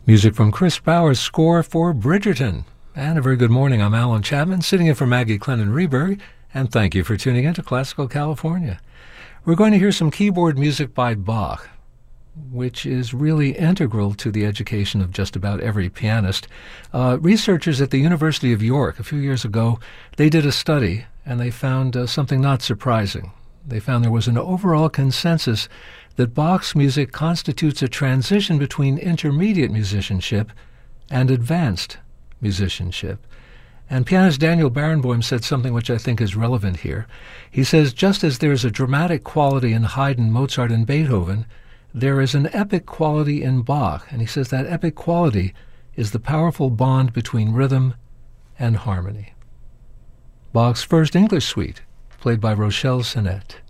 Music from Chris Bauer's score for Bridgerton. And a very good morning. I'm Alan Chapman, sitting in for Maggie Clennon-Reberg, and thank you for tuning in to Classical California. We're going to hear some keyboard music by Bach, which is really integral to the education of just about every pianist. Researchers at the University of York a few years ago, they did a study, and they found something not surprising. They found there was an overall consensus that Bach's music constitutes a transition between intermediate musicianship and advanced musicianship. And pianist Daniel Barenboim said something which I think is relevant here. He says, just as there is a dramatic quality in Haydn, Mozart, and Beethoven, there is an epic quality in Bach. And he says that epic quality is the powerful bond between rhythm and harmony. Bach's first English suite, played by Rochelle Sinet.